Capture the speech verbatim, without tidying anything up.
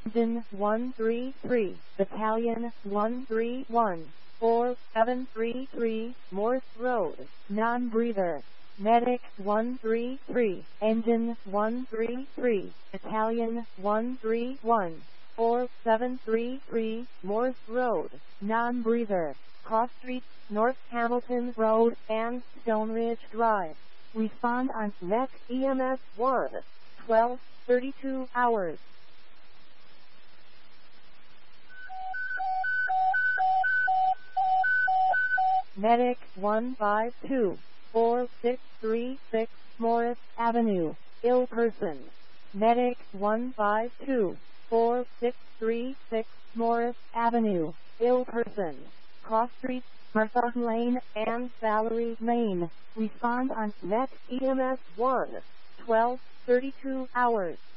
Engine one three three, Battalion one three one, four seven three three, Morse Road, non-breather. Medic one three three, Engine one three three, Battalion one three one, four seven three three, Morse Road, non-breather. Cross Street, North Hamilton Road, and Stone Ridge Drive. Respond on Met E M S one, twelve thirty-two hours. Medic one five two, four six three six, Morris Avenue, ill person. Medic one five two, four six three six, Morris Avenue, ill person. Cross Street, Martha Lane, and Valerie Lane. Respond on Met E M S one, twelve thirty-two hours.